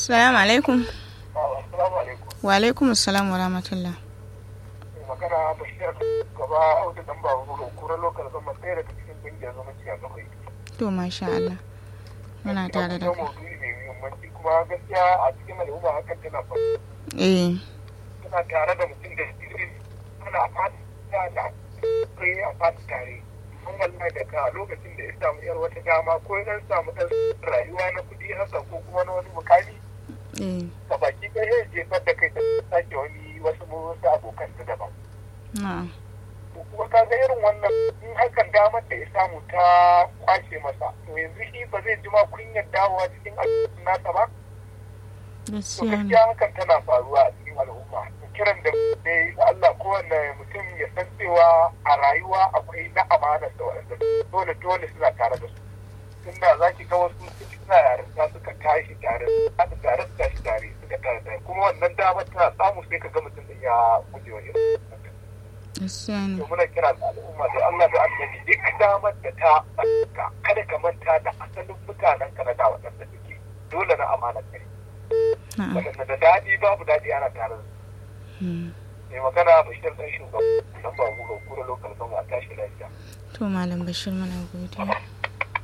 Assalamu alaikum. Assalamu alaikum. Wa alaikum assalam wa rahmatullah. Magana Bashir gaba auda dan ba mu kura lokal zama ɗaya daga cikin kungiyar zumunci a kafai. To masha Allah. Muna tare da kai. Kuma gaskiya a cikin al'umma hakan tana faru. Tana tare da mutum da shi ana fata da kai a fata tare. Mun wallahi daga lokacin da ya samu yar wata dama ko ya samu dan rayuwa na kudi haka ko kuma na wani mukami. Ka baki ɗaya ya jefar da kai ta sake wani wasu abokan ta daban. Kuma ka ga irin wannan in hakan damar da ya samu ta kwace masa to yanzu shi ba zai ji ma kunyar dawowa cikin al'umma nasa ba. To gaskiya hakan tana faruwa a cikin al'umma. Kiran da dai Allah kowanne mutum ya san cewa a rayuwa akwai na amana da waɗanda dole suna tare da su. Tunda za ki ga wasu suna yarinta suka tashi tare suka tare da kuma wannan damar tana samu sai ka ga mutum da ya guje wa irin. To muna kira da al'umma da Allah da annabi duk damar da ta kada ka manta da asalin mutanen ka na da waɗanda suke dole na amana kai. Waɗanda da daɗi babu daɗi ana tare da su. Mai magana Bashir ɗan shugaban nan ba mu ga kura lokal zama a tashi lafiya. To Malam Bashir muna godiya.